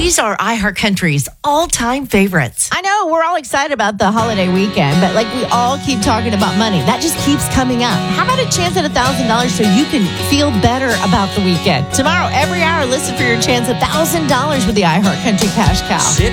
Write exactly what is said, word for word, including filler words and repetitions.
These are iHeartCountry's all-time favorites. I know we're all excited about the holiday weekend, but like we all keep talking about money. That just keeps coming up. How about a chance at one thousand dollars so you can feel better about the weekend? Tomorrow, every hour, listen for your chance at one thousand dollars with the iHeartCountry Cash Cow.